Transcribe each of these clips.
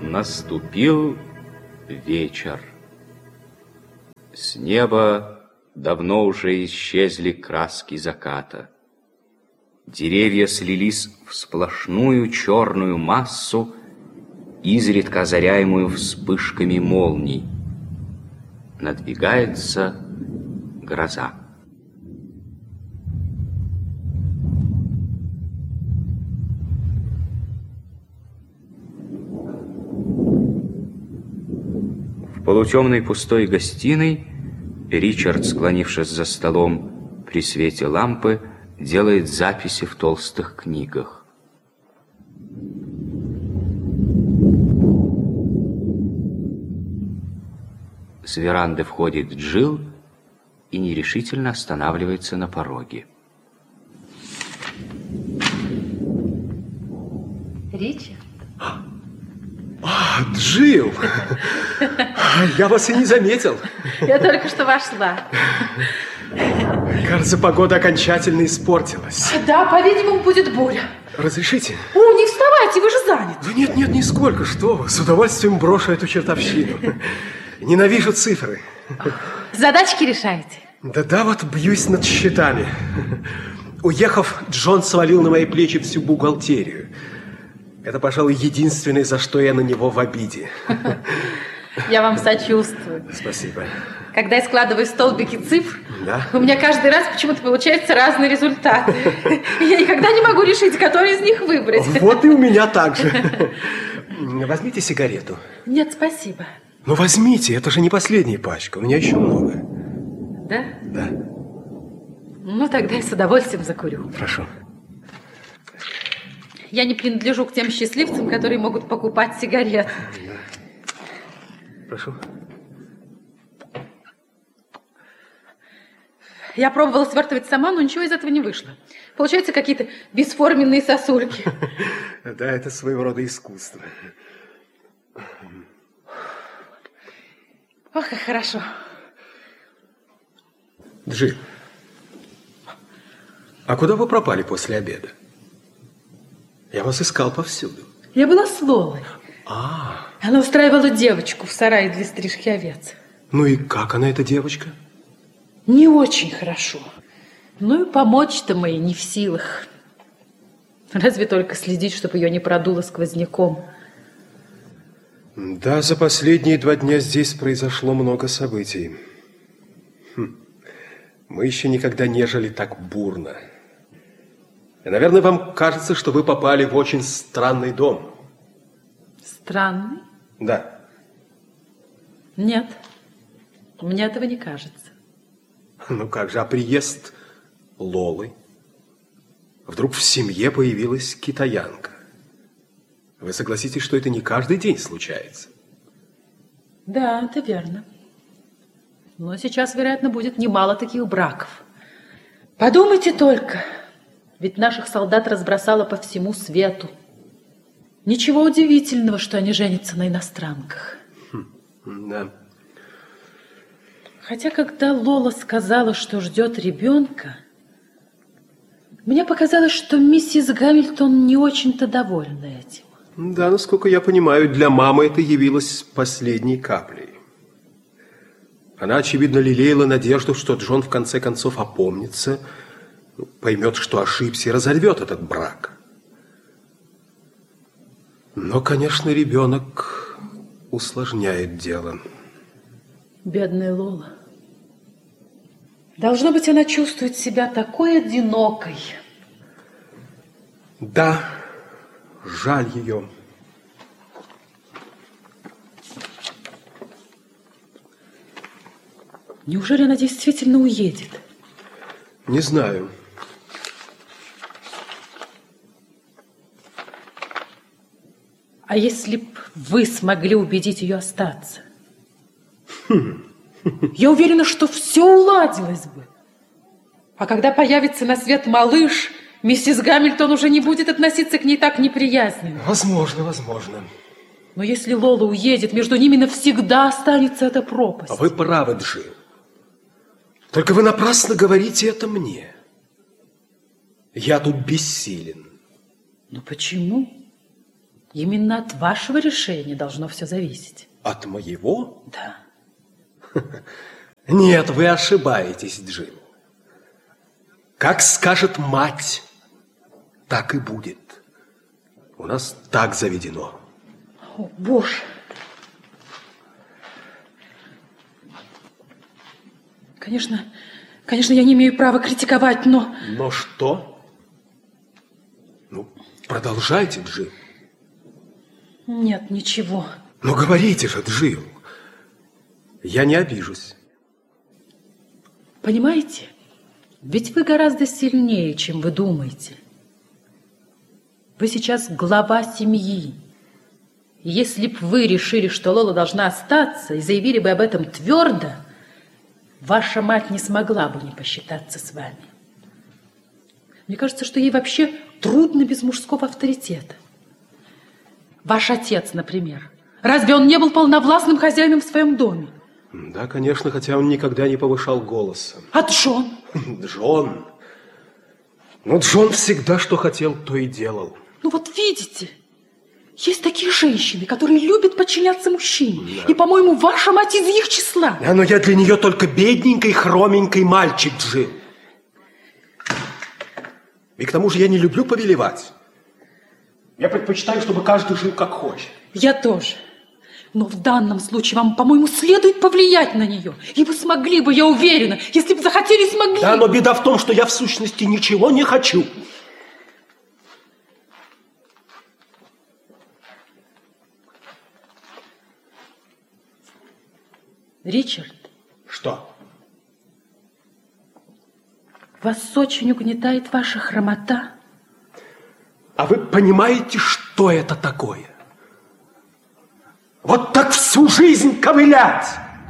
Наступил вечер. С неба давно уже исчезли краски заката. Деревья слились в сплошную черную массу, изредка озаряемую вспышками молний. Надвигается гроза. В полутемной пустой гостиной Ричард, склонившись за столом при свете лампы, делает записи в толстых книгах. С веранды входит Джилл и нерешительно останавливается на пороге. Ричард? Джилл! Я вас и не заметил. Я только что вошла. Кажется, погода окончательно испортилась. Да, по-видимому, будет буря. Разрешите? О, не вставайте, вы же заняты. Да нет, нисколько, что вы. С удовольствием брошу эту чертовщину. Ненавижу цифры. Задачки решаете? Да, вот бьюсь над счетами. Уехав, Джон свалил на мои плечи всю бухгалтерию. Это, пожалуй, единственное, за что я на него в обиде. Я вам сочувствую. Спасибо. Когда я складываю столбики цифр, да? У меня каждый раз почему-то получаются разные результаты. Я никогда не могу решить, который из них выбрать. Вот и у меня так же. Возьмите сигарету. Нет, спасибо. Ну, возьмите, это же не последняя пачка, у меня еще много. Да? Да. Ну, тогда я с удовольствием закурю. Прошу. Я не принадлежу к тем счастливцам, которые могут покупать сигареты. Прошу. Я пробовала свертывать сама, но ничего из этого не вышло. Получаются какие-то бесформенные сосульки. Да, это своего рода искусство. Ох, как хорошо. Джилл, а куда вы пропали после обеда? Я вас искал повсюду. Я была с Лолой. Она устраивала девочку в сарае для стрижки овец. Ну и как она, эта девочка? Не очень хорошо. Ну и помочь-то мы ей не в силах. Разве только следить, чтобы ее не продуло сквозняком. Да, за последние 2 дня здесь произошло много событий. Мы еще никогда не жили так бурно. И, наверное, вам кажется, что вы попали в очень странный дом. Странный? Да. Нет, мне этого не кажется. Ну как же, а приезд Лолы? Вдруг в семье появилась китаянка. Вы согласитесь, что это не каждый день случается? Да, это верно. Но сейчас, вероятно, будет немало таких браков. Подумайте только, ведь наших солдат разбросало по всему свету. Ничего удивительного, что они женятся на иностранках. Да. Хотя, когда Лола сказала, что ждет ребенка, мне показалось, что миссис Гамильтон не очень-то довольна этим. Да, насколько я понимаю, для мамы это явилось последней каплей. Она, очевидно, лелеяла надежду, что Джон в конце концов опомнится, поймет, что ошибся и разорвет этот брак. Но, конечно, ребенок усложняет дело. Бедная Лола. Должно быть, она чувствует себя такой одинокой. Да, жаль ее. Неужели она действительно уедет? Не знаю. А если б вы смогли убедить ее остаться? Я уверена, что все уладилось бы. А когда появится на свет малыш, миссис Гамильтон уже не будет относиться к ней так неприязненно. Возможно, возможно. Но если Лола уедет, между ними навсегда останется эта пропасть. А вы правы, Джилл. Только вы напрасно говорите это мне. Я тут бессилен. Но почему? Именно от вашего решения должно все зависеть. От моего? Да. Нет, вы ошибаетесь, Джим. Как скажет мать, так и будет. У нас так заведено. О, Боже! Конечно, я не имею права критиковать, но... Но что? Ну, продолжайте, Джим. Нет, ничего. Ну, говорите же, Джим. Я не обижусь. Понимаете? Ведь вы гораздо сильнее, чем вы думаете. Вы сейчас глава семьи. И если бы вы решили, что Лола должна остаться, и заявили бы об этом твердо, ваша мать не смогла бы не посчитаться с вами. Мне кажется, что ей вообще трудно без мужского авторитета. Ваш отец, например. Разве он не был полновластным хозяином в своем доме? Да, конечно, хотя он никогда не повышал голоса. А Джон? Джон? Ну, Джон всегда что хотел, то и делал. Ну вот видите, есть такие женщины, которые любят подчиняться мужчине. Да. И, по-моему, ваша мать из их числа. Да, но я для нее только бедненький, хроменький мальчик, Джим. И к тому же я не люблю повелевать. Я предпочитаю, чтобы каждый жил как хочет. Я тоже. Но в данном случае вам, по-моему, следует повлиять на нее. И вы смогли бы, я уверена, если бы захотели, смогли. Да, но беда в том, что я в сущности ничего не хочу. Ричард. Что? Вас очень угнетает ваша хромота. А вы понимаете, что это такое? Вот так всю жизнь ковылять.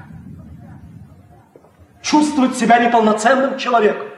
Чувствовать себя неполноценным человеком.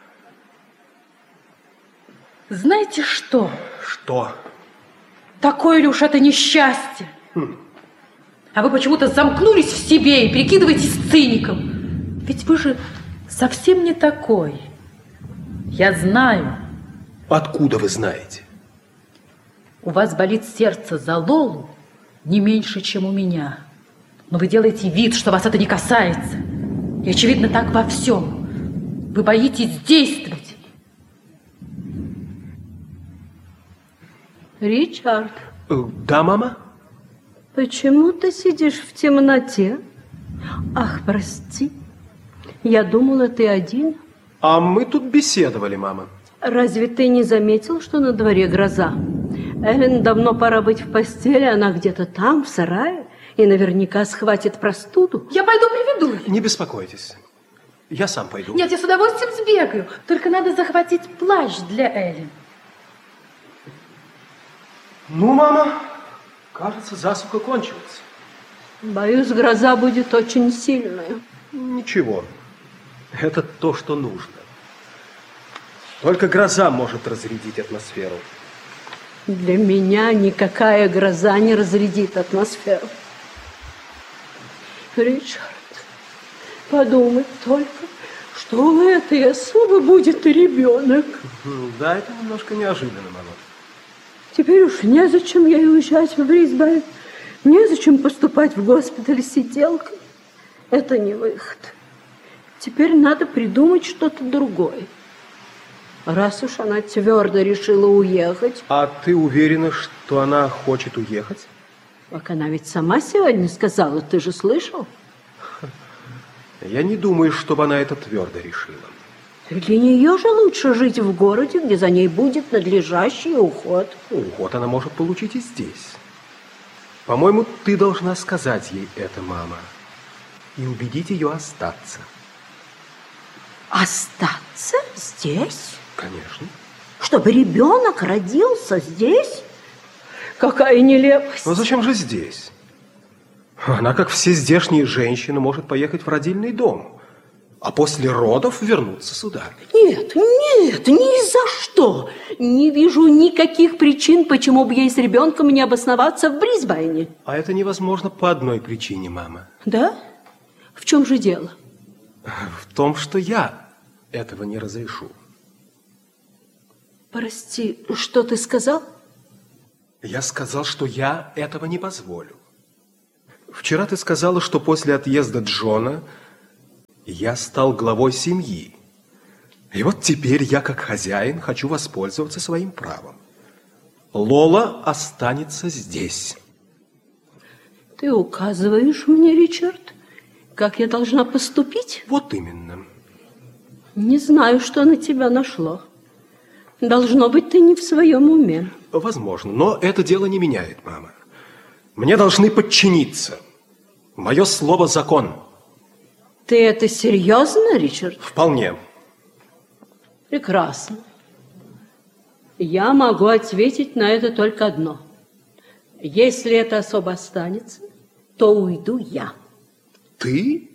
Знаете что? Что? Такое ли уж это несчастье? А вы почему-то замкнулись в себе и прикидываетесь циником. Ведь вы же совсем не такой. Я знаю. Откуда вы знаете? У вас болит сердце за Лолу не меньше, чем у меня. Но вы делаете вид, что вас это не касается. И, очевидно, так во всем. Вы боитесь действовать. Ричард. Да, мама? Почему ты сидишь в темноте? Ах, прости. Я думала, ты один. А мы тут беседовали, мама. Разве ты не заметил, что на дворе гроза? Эллен, давно пора быть в постели, она где-то там, в сарае, и наверняка схватит простуду. Я пойду приведу ее. Не беспокойтесь. Я сам пойду. Нет, я с удовольствием сбегаю. Только надо захватить плащ для Эллен. Ну, мама, кажется, засуха кончилась. Боюсь, гроза будет очень сильная. Ничего. Это то, что нужно. Только гроза может разрядить атмосферу. Для меня никакая гроза не разрядит атмосферу. Ричард, подумай только, что у этой особы будет и ребенок. Да, это немножко неожиданно, мама. Теперь уж незачем ей уезжать в Брисбен, незачем поступать в госпиталь сиделкой. Это не выход. Теперь надо придумать что-то другое. Раз уж она твердо решила уехать. А ты уверена, что она хочет уехать? Так она ведь сама сегодня сказала, ты же слышал? Я не думаю, чтобы она это твердо решила. Для нее же лучше жить в городе, где за ней будет надлежащий уход. Уход она может получить и здесь. По-моему, ты должна сказать ей это, мама, и убедить ее остаться. Остаться здесь? Конечно. Чтобы ребенок родился здесь? Какая нелепость. Но зачем же здесь? Она, как все здешние женщины, может поехать в родильный дом, а после родов вернуться сюда. Нет, нет, ни за что. Не вижу никаких причин, почему бы ей с ребенком не обосноваться в Брисбене. А это невозможно по одной причине, мама. Да? В чем же дело? В том, что я этого не разрешу. Прости, что ты сказал? Я сказал, что я этого не позволю. Вчера ты сказала, что после отъезда Джона я стал главой семьи. И вот теперь я, как хозяин, хочу воспользоваться своим правом. Лола останется здесь. Ты указываешь мне, Ричард, как я должна поступить? Вот именно. Не знаю, что на тебя нашло. Должно быть, ты не в своем уме. Возможно, но это дело не меняет, мама. Мне должны подчиниться. Мое слово – закон. Ты это серьезно, Ричард? Вполне. Прекрасно. Я могу ответить на это только одно. Если эта особа останется, то уйду я. Ты?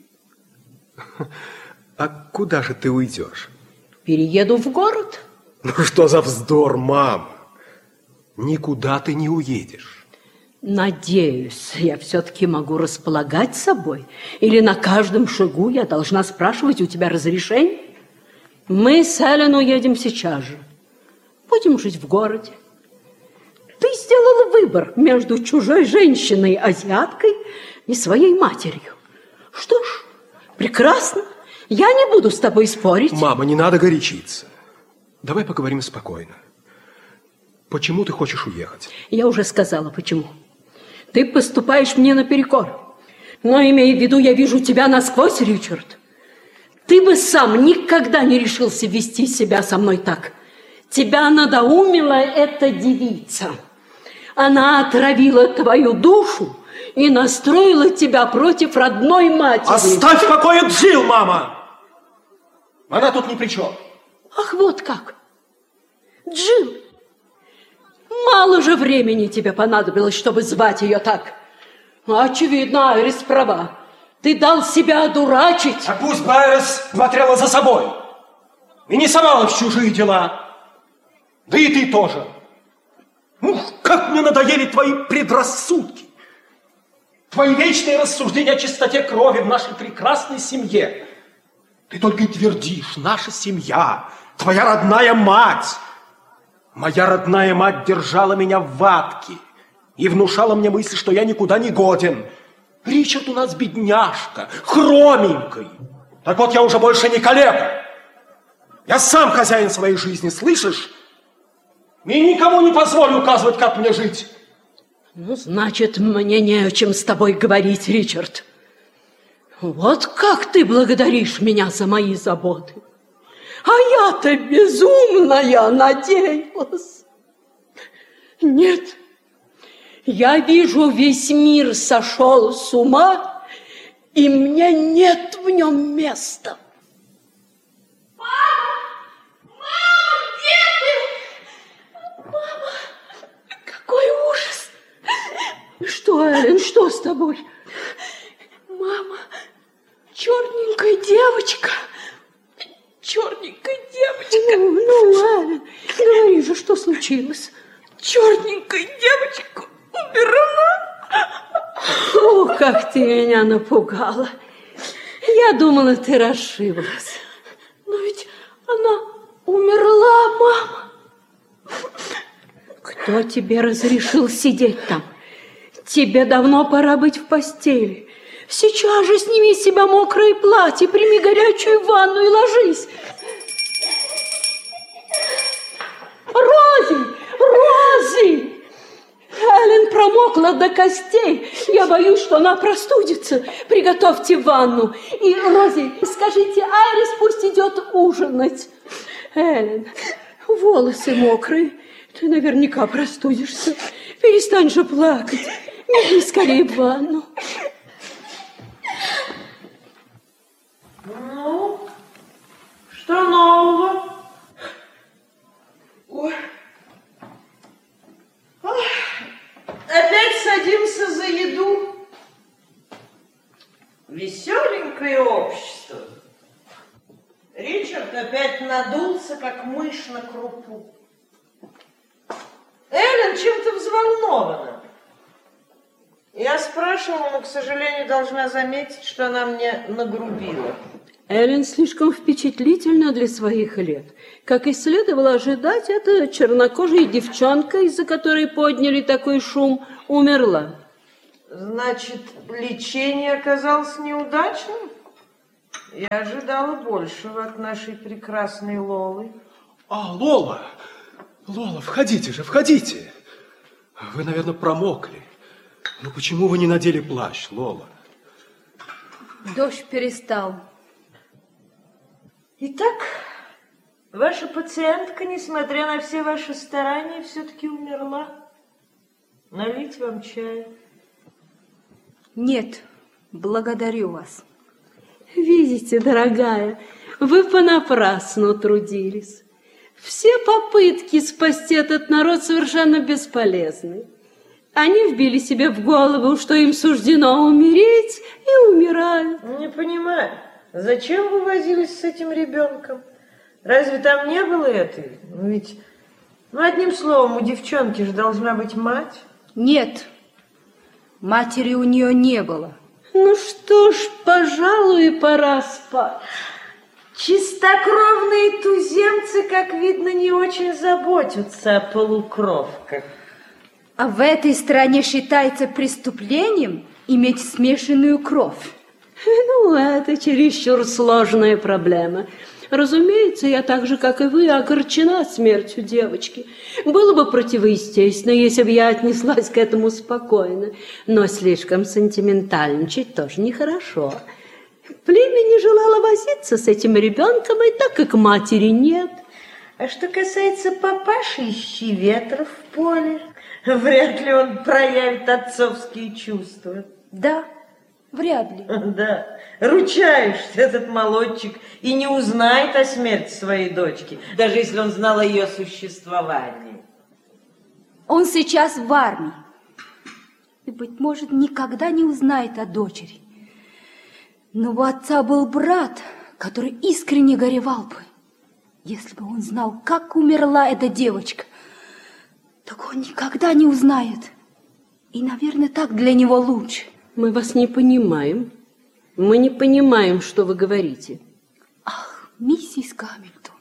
А куда же ты уйдешь? Перееду в город. Ну что за вздор, мама? Никуда ты не уедешь. Надеюсь, я все-таки могу располагать собой. Или на каждом шагу я должна спрашивать у тебя разрешение? Мы с Эллен уедем сейчас же. Будем жить в городе. Ты сделала выбор между чужой женщиной, азиаткой, и своей матерью. Что ж, прекрасно. Я не буду с тобой спорить. Мама, не надо горячиться. Давай поговорим спокойно. Почему ты хочешь уехать? Я уже сказала, почему. Ты поступаешь мне наперекор. Но, имея в виду, я вижу тебя насквозь, Ричард. Ты бы сам никогда не решился вести себя со мной так. Тебя надоумила эта девица. Она отравила твою душу и настроила тебя против родной матери. Оставь в покое Джилл, мама! Она тут ни при чем. Ах, вот как. Джилл, мало же времени тебе понадобилось, чтобы звать ее так. Очевидно, Айрис права. Ты дал себя одурачить. А пусть бы Айрис смотрела за собой и не совалась в чужие дела. Да и ты тоже. Ух, как мне надоели твои предрассудки. Твои вечные рассуждения о чистоте крови в нашей прекрасной семье. Ты только и твердишь: наша семья, твоя родная мать. Моя родная мать держала меня в ватке и внушала мне мысль, что я никуда не годен. Ричард у нас бедняжка, хроменький. Так вот, я уже больше не калека. Я сам хозяин своей жизни, слышишь? И никому не позволю указывать, как мне жить. Ну, значит, мне не о чем с тобой говорить, Ричард. Вот как ты благодаришь меня за мои заботы. А я-то безумная надеялась. Нет, я вижу, весь мир сошел с ума, и мне нет в нем места. Какой ужас! Что, Эллен, что с тобой? Мама, черненькая девочка. Черненькая девочка. Ну, Эллен, говори же, что случилось? Черненькая девочка умерла. О, как ты меня напугала. Я думала, ты расшиблась. Но ведь она умерла, мама. Кто тебе разрешил сидеть там? Тебе давно пора быть в постели. Сейчас же сними с себя мокрое платье, прими горячую ванну и ложись. Рози! Рози! Эллен промокла до костей. Я боюсь, что она простудится. Приготовьте ванну. И, Рози, скажите Айрис, пусть идет ужинать. Эллен, волосы мокрые. Ты наверняка простудишься. Перестань же плакать. Иди скорее в ванну. Ну, что нового? Ой. Опять садимся за еду. Веселенькое общество. Ричард опять надулся, как мышь на крупу. Эллен чем-то взволнована. Я спрашивала, но, к сожалению, должна заметить, что она мне нагрубила. Эллен слишком впечатлительна для своих лет. Как и следовало ожидать, эта чернокожая девчонка, из-за которой подняли такой шум, умерла. Значит, лечение оказалось неудачным? Я ожидала большего от нашей прекрасной Лолы. А, Лола! Лола, входите же, входите! Вы, наверное, промокли. Но почему вы не надели плащ, Лола? Дождь перестал. Итак, ваша пациентка, несмотря на все ваши старания, все-таки умерла. Налить вам чаю? Нет, благодарю вас. Видите, дорогая, вы понапрасну трудились. Все попытки спасти этот народ совершенно бесполезны. Они вбили себе в голову, что им суждено умереть, и умирают. Не понимаю, зачем вы возились с этим ребенком? Разве там не было этой? Ведь, одним словом, у девчонки же должна быть мать. Нет, матери у нее не было. Ну что ж, пожалуй, пора спать. Чистокровные туземцы, как видно, не очень заботятся о полукровках. А в этой стране считается преступлением иметь смешанную кровь. Ну, это чересчур сложная проблема. Разумеется, я так же, как и вы, огорчена смертью девочки. Было бы противоестественно, если бы я отнеслась к этому спокойно. Но слишком сентиментальничать тоже нехорошо. Племя не желало возиться с этим ребенком, и так как матери нет. А что касается папаши, ищи ветра в поле. Вряд ли он проявит отцовские чувства. Да, вряд ли. Да, ручаюсь, что этот молодчик и не узнает о смерти своей дочки, даже если он знал о ее существовании. Он сейчас в армии. И, быть может, никогда не узнает о дочери. Но у отца был брат, который искренне горевал бы. Если бы он знал, как умерла эта девочка, так он никогда не узнает. И, наверное, так для него лучше. Мы вас не понимаем. Мы не понимаем, что вы говорите. Ах, миссис Гамильтон,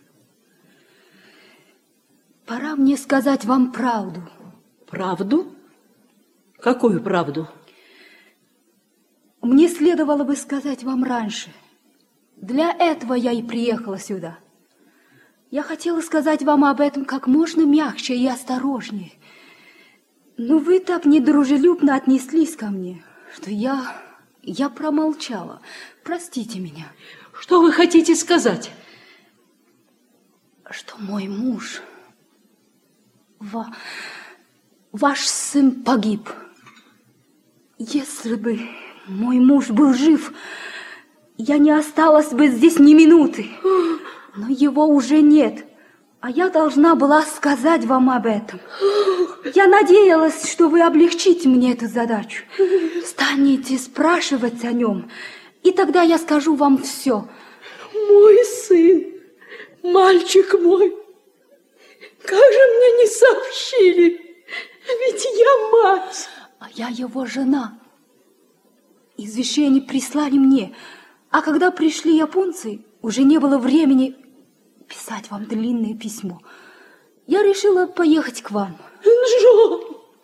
пора мне сказать вам правду. Правду? Какую правду? Мне следовало бы сказать вам раньше. Для этого я и приехала сюда. Я хотела сказать вам об этом как можно мягче и осторожнее. Но вы так недружелюбно отнеслись ко мне, что я промолчала. Простите меня. Что вы хотите сказать? Что мой муж, ваш сын погиб. Если бы мой муж был жив, я не осталась бы здесь ни минуты. Но его уже нет, а я должна была сказать вам об этом. Я надеялась, что вы облегчите мне эту задачу. Станете спрашивать о нем, и тогда я скажу вам все. Мой сын, мальчик мой, как же мне не сообщили? Ведь я мать. А я его жена. Извещение прислали мне, а когда пришли японцы, уже не было времени писать вам длинное письмо. Я решила поехать к вам. Джон,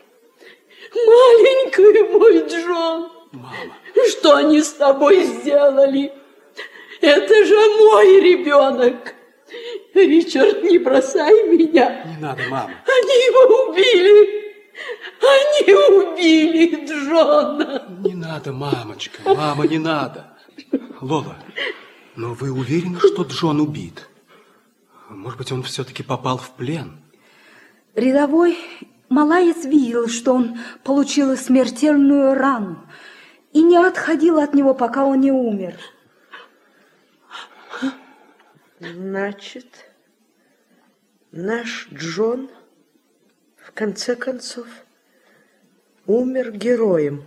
маленький мой Джон, Мама. что они с тобой сделали? Это же мой ребенок. Ричард, не бросай меня. Не надо, мама. Они его убили. Они убили Джона. Не надо, мамочка. Мама, не надо. Лола, но вы уверены, что Джон убит? Может быть, он все-таки попал в плен? Рядовой малаец видел, что он получил смертельную рану и не отходил от него, пока он не умер. Значит, наш Джон в конце концов умер героем.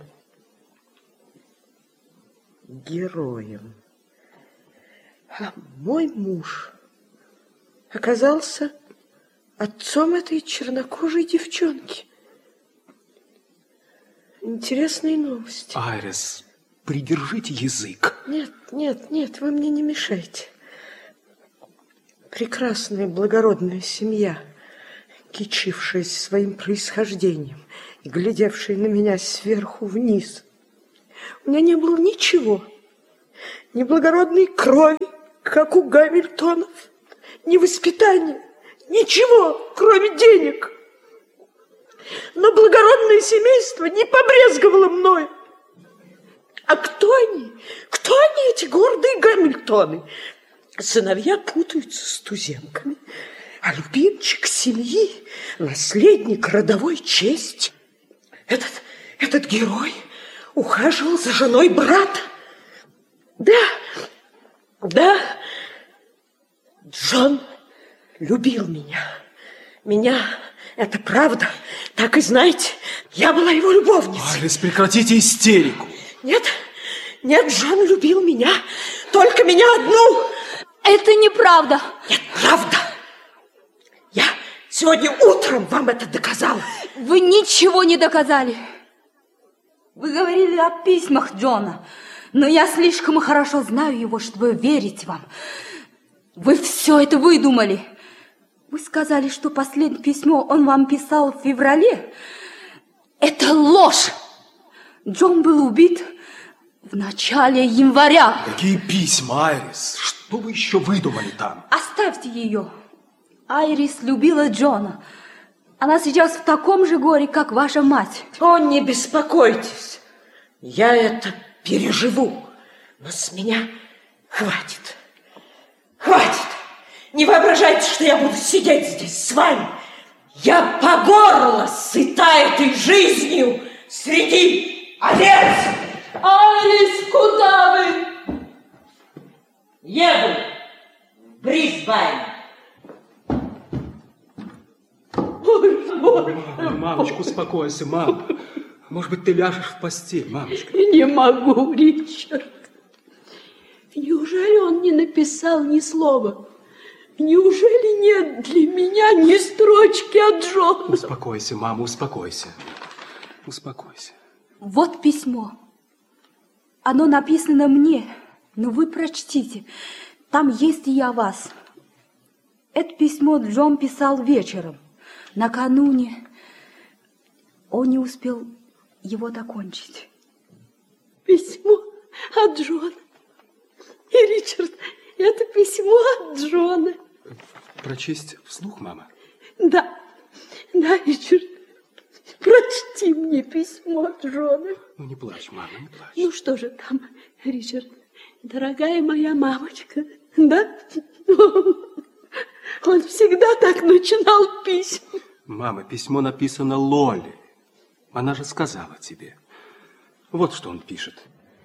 Героем. А мой муж оказался отцом этой чернокожей девчонки. Интересные новости. Айрис, придержите язык. Нет, нет, нет, вы мне не мешайте. Прекрасная благородная семья, кичившаяся своим происхождением и глядевшая на меня сверху вниз. У меня не было ничего, ни благородной крови, как у Гамильтонов, ни воспитания, ничего, кроме денег. Но благородное семейство не побрезговало мною. А кто они? Кто они, эти гордые Гамильтоны? Сыновья путаются с туземками, а любимчик семьи, наследник родовой чести. Этот герой ухаживал за женой брата. Да, Джон любил меня. Меня, это правда. Так и знаете, я была его любовницей. Айрис, прекратите истерику. Нет, Джон любил меня, только меня одну. Это неправда. Нет, правда. Я сегодня утром вам это доказала. Вы ничего не доказали. Вы говорили о письмах Джона, но я слишком хорошо знаю его, чтобы верить вам. Вы все это выдумали. Вы сказали, что последнее письмо он вам писал в феврале. Это ложь. Джон был убит в начале января. Какие письма, Айрис? Что вы еще выдумали там? Оставьте ее. Айрис любила Джона. Она сейчас в таком же горе, как ваша мать. О, не беспокойтесь. Я это переживу. Но с меня хватит. Хватит. Не воображайте, что я буду сидеть здесь с вами. Я по горло сыта этой жизнью среди овец. Айрис, куда вы? Еду в Брисбен. Мамочка, успокойся, мама. Может быть, ты ляжешь в постель, мамочка? Не могу, Ричард. Неужели он не написал ни слова? Неужели нет для меня ни строчки от Джона? Успокойся, мама, успокойся. Успокойся. Вот письмо. Оно написано мне, но вы прочтите. Там есть и о вас. Это письмо Джон писал вечером. Накануне он не успел его докончить. Письмо от Джона. И, Ричард, это письмо от Джона. Прочесть вслух, мама? Да, Ричард. Прочти мне письмо от Джона. Ну, не плачь, мама, не плачь. Ну, что же там, Ричард? Дорогая моя мамочка, да? Он всегда так начинал письма. Мама, письмо написано Лоле. Она же сказала тебе. Вот что он пишет.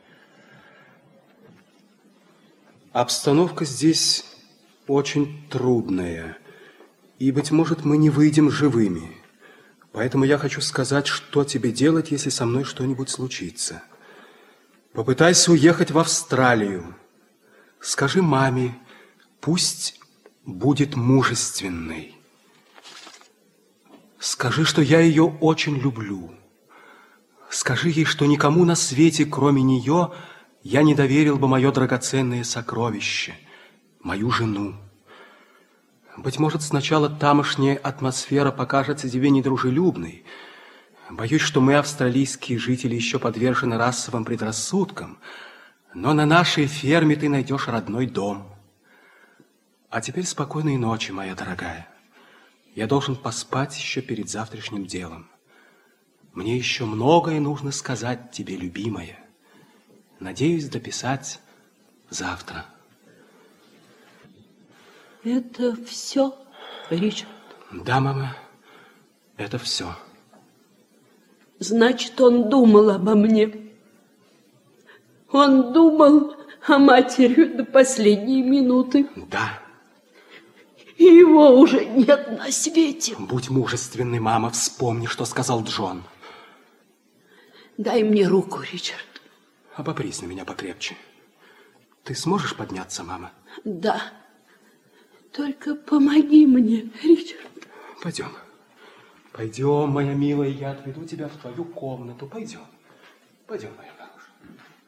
Обстановка здесь очень трудная. И, быть может, мы не выйдем живыми. Поэтому я хочу сказать, что тебе делать, если со мной что-нибудь случится. Попытайся уехать в Австралию. Скажи маме, пусть будет мужественной. Скажи, что я ее очень люблю. Скажи ей, что никому на свете, кроме нее, я не доверил бы мое драгоценное сокровище, мою жену. Быть может, сначала тамошняя атмосфера покажется тебе недружелюбной. Боюсь, что мы, австралийские жители, еще подвержены расовым предрассудкам, но на нашей ферме ты найдешь родной дом. А теперь спокойной ночи, моя дорогая. Я должен поспать еще перед завтрашним делом. Мне еще многое нужно сказать тебе, любимая. Надеюсь дописать завтра. Это все, Ричард? Да, мама, это все. Значит, он думал обо мне. Он думал о матери до последней минуты. Да. И его уже нет на свете. Будь мужественной, мама, вспомни, что сказал Джон. Дай мне руку, Ричард. Обопрись на меня покрепче. Ты сможешь подняться, мама? Да. Только помоги мне, Ричард. Пойдем. Пойдем, моя милая, я отведу тебя в твою комнату. Пойдем. Пойдем, моя.